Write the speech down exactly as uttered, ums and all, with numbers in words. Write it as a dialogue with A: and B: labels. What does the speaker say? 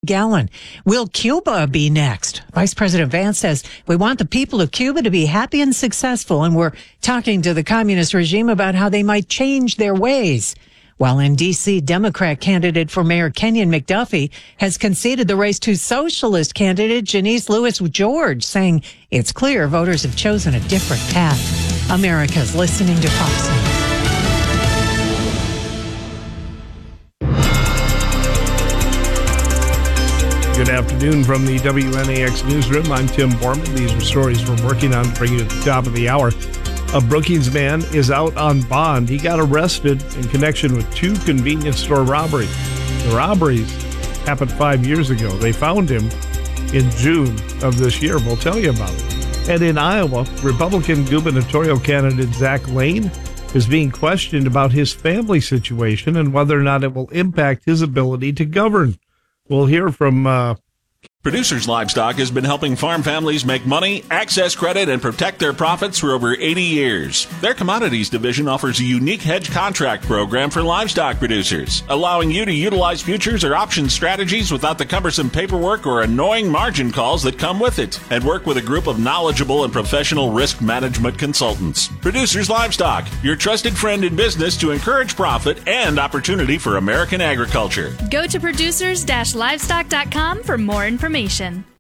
A: gallon. Will Cuba be next? Vice President Vance says, we want the people of Cuba to be happy and successful, and we're talking to the communist regime about how they might change their ways. While in D C, Democrat candidate for Mayor Kenyon McDuffie has conceded the race to socialist candidate Janice Lewis George, saying it's clear voters have chosen a different path. America's listening to Fox News.
B: Good afternoon from the W N A X newsroom. I'm Tim Borman. These are stories we're working on to bring you at the top of the hour. A Brookings man is out on bond. He got arrested in connection with two convenience store robberies. The robberies happened five years ago. They found him in June of this year. We'll tell you about it. And in Iowa, Republican gubernatorial candidate Zach Lane is being questioned about his family situation and whether or not it will impact his ability to govern. We'll hear from uh,
C: Producers Livestock has been helping farm families make money, access credit, and protect their profits for over eighty years. Their commodities division offers a unique hedge contract program for livestock producers, allowing you to utilize futures or option strategies without the cumbersome paperwork or annoying margin calls that come with it, and work with a group of knowledgeable and professional risk management consultants. Producers Livestock, your trusted friend in business to encourage profit and opportunity for American agriculture.
D: Go to producers dash livestock dot com for more information.